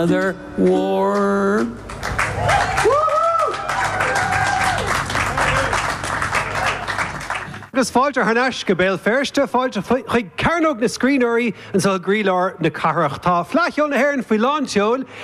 Another war. Agus fáilte hanas go béal ferste fáilte chuig carnog na scríóirí an sa grílar na carach tá flaithol na hhéann faoi láinseol